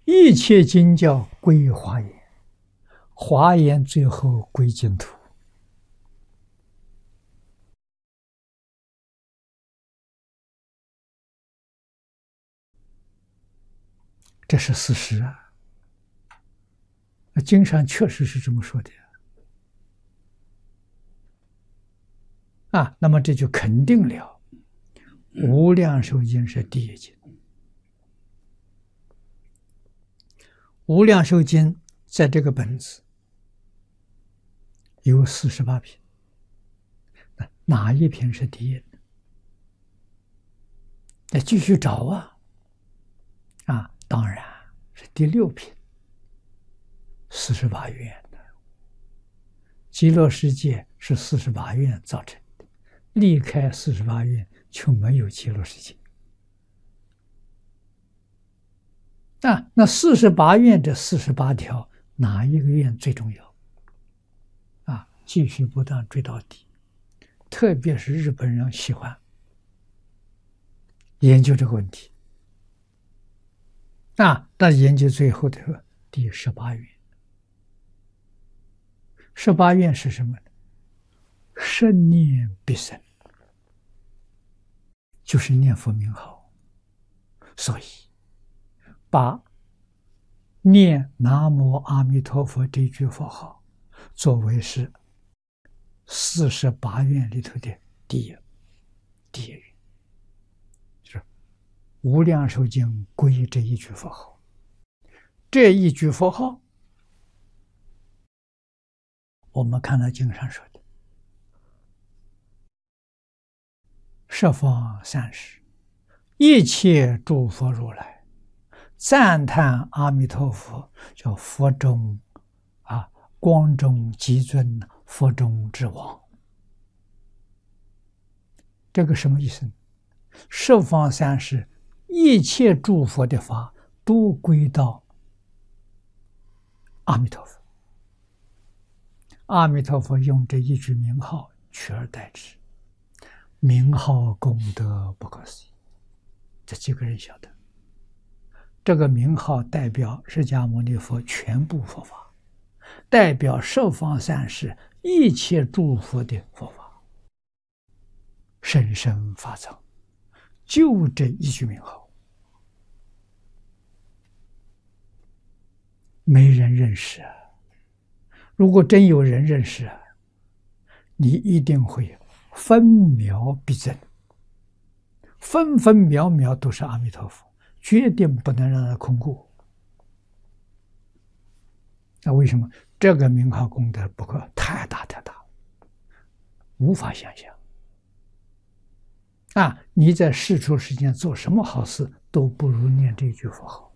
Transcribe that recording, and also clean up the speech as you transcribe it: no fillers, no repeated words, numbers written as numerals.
一切经教归华严，华严最后归净土。这是事实啊！经上确实是这么说的啊。那么这就肯定了无量寿经是第一经。无量寿经在这个本子有48品，哪一品是第一呢？再继续找啊，当然是第6品，48愿的。极乐世界是48愿造成的，离开48愿就没有极乐世界。那48愿这48条，哪一个愿最重要？继续不断追到底，特别是日本人喜欢研究这个问题。但研究最后的第18愿，18愿是什么呢？圣念必生，就是念佛名号。所以把念南无阿弥陀佛这句佛号作为是48愿里头的第一愿，就是无量寿经归这一句佛号。这一句佛号，我们看到经上说的十方三世一切诸佛如来赞叹阿弥陀佛，叫佛中光中极尊，佛中之王。这个什么意思呢？十方三世一切诸佛的法都归到阿弥陀佛，阿弥陀佛用这一句名号取而代之，名号功德不可思议。这几个人晓得，这个名号代表释迦牟尼佛全部佛法，代表十方三世一切诸佛的佛法，深深法藏，就这一句名号，没人认识啊。如果真有人认识啊，你一定会分秒必争，分分秒秒都是阿弥陀佛，决定不能让他空过。那为什么？这个名号功德不可太大太大，无法想象。你在世出世间做什么好事，都不如念这句佛号。